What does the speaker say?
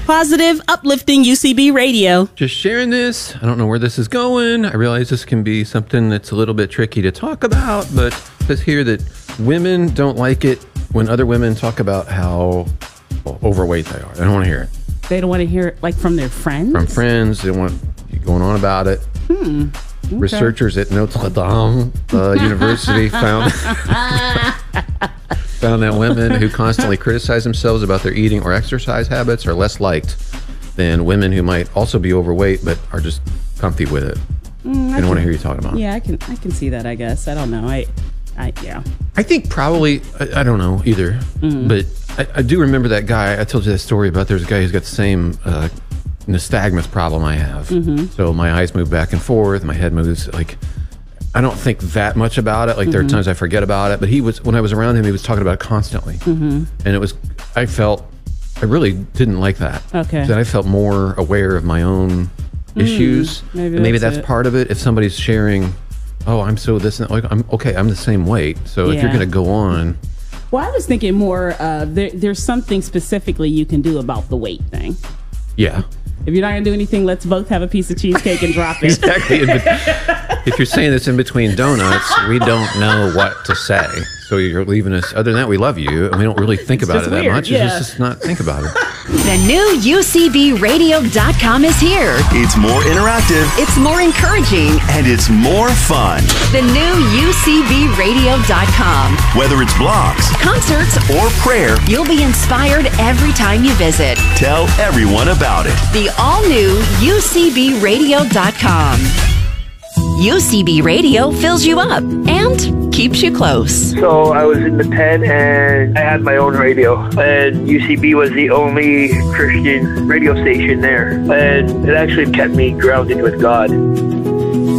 Positive, uplifting UCB radio. Just sharing this. I don't know where this is going. I realize this can be something that's a little bit tricky to talk about, but it says here that women don't like it when other women talk about how overweight they are. They don't want to hear it. They don't want to hear it like from their friends? From friends. They don't want you going on about it. Okay. Researchers at Notre Dame University found that women who constantly criticize themselves about their eating or exercise habits are less liked than women who might also be overweight but are just comfy with it. They don't want to hear you talking about it. Yeah, I can see that, I guess. I don't know. Yeah. I think probably, I don't know either, but I do remember that guy. I told you that story about there's a guy who's got the same nystagmus problem I have. So my eyes move back and forth, my head moves, like, I don't think that much about it. Like there are times I forget about it, but when I was around him, he was talking about it constantly. And I really didn't like that. Okay. That I felt more aware of my own issues. Maybe that's part of it. If somebody's sharing, oh, I'm so this and that, like, I'm the same weight. So if you're going to go on. Well, I was thinking more, there's something specifically you can do about the weight thing. Yeah. If you're not going to do anything, let's both have a piece of cheesecake and drop it. Exactly. If you're saying this in between donuts, we don't know what to say. So you're leaving us. Other than that, we love you, and we don't really think about it that much. Yeah. It's just not think about it. The new UCBradio.com is here. It's more interactive. It's more encouraging. And it's more fun. The new UCBradio.com. Whether it's blogs, Concerts, or prayer, you'll be inspired every time you visit. tell everyone about it. The all-new UCBradio.com. UCB Radio fills you up and keeps you close. So I was in the pen and I had my own radio, and UCB was the only Christian radio station there, and it actually kept me grounded with God.